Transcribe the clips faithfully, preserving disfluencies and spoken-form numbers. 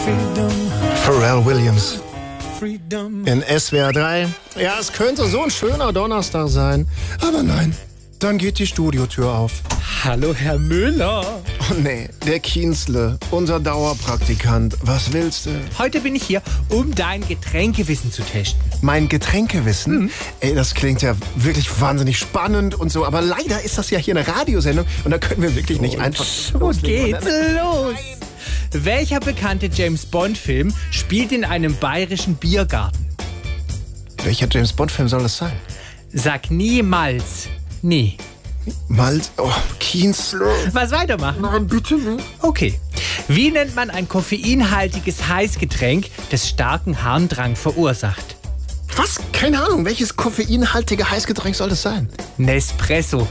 Pharrell Williams in S W R drei. Ja, es könnte so ein schöner Donnerstag sein. Aber nein, dann geht die Studiotür auf. Hallo, Herr Müller. Oh nee, der Kienzle, unser Dauerpraktikant. Was willst du? Heute bin ich hier, um dein Getränkewissen zu testen. Mein Getränkewissen? Mhm. Ey, das klingt ja wirklich wahnsinnig spannend und so. Aber leider ist das ja hier eine Radiosendung und da können wir wirklich nicht und einfach... Schon geht's los. Welcher bekannte James-Bond-Film spielt in einem bayerischen Biergarten? Welcher James-Bond-Film soll das sein? Sag niemals nie. Malt... Oh, Kienzle. Was weitermachen? Nein, bitte nicht. Okay. Wie nennt man ein koffeinhaltiges Heißgetränk, das starken Harndrang verursacht? Was? Keine Ahnung. Welches koffeinhaltige Heißgetränk soll das sein? Nespresso.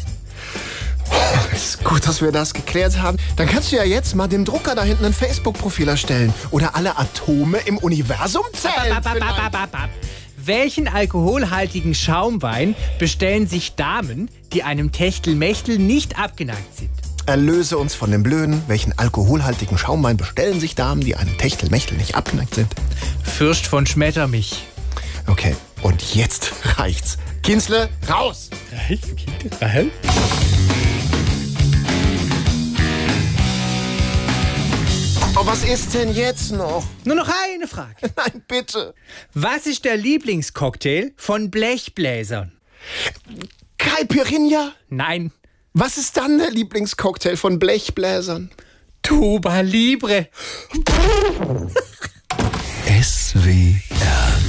Ist gut, dass wir das geklärt haben. Dann kannst du ja jetzt mal dem Drucker da hinten ein Facebook-Profil erstellen. Oder alle Atome im Universum zählen. Bap, bap, bap, bap, bap, bap. Welchen alkoholhaltigen Schaumwein bestellen sich Damen, die einem Techtelmechtel nicht abgeneigt sind? Erlöse uns von dem Blöden. Welchen alkoholhaltigen Schaumwein bestellen sich Damen, die einem Techtelmechtel nicht abgeneigt sind? Fürst von Schmettermich. Okay, und jetzt reicht's. Kienzle, raus! Reicht? Reicht? Oh, was ist denn jetzt noch? Nur noch eine Frage. Nein, bitte. Was ist der Lieblingscocktail von Blechbläsern? Caipirinha? Nein. Was ist dann der Lieblingscocktail von Blechbläsern? Tuba Libre. S W R